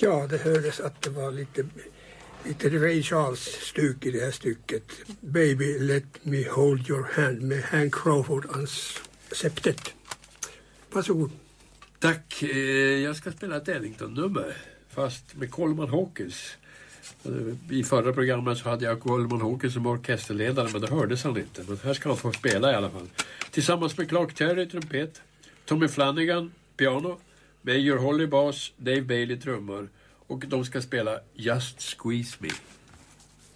Ja, det hördes att det var lite Ray Charles stuk i det här stycket. Baby Let Me Hold Your Hand med Hank Crawford septet. Varsågod. Tack. Jag ska spela ett Ellington-nummer fast med Coleman Hawkins. I förra programmet så hade jag Coleman Hawkins som orkesterledare, men det hördes han inte. Men här ska han få spela i alla fall. Tillsammans med Clark Terry trumpet, Tommy Flanagan piano, Major Holly bas, Dave Bailey trummor, och de ska spela Just Squeeze Me.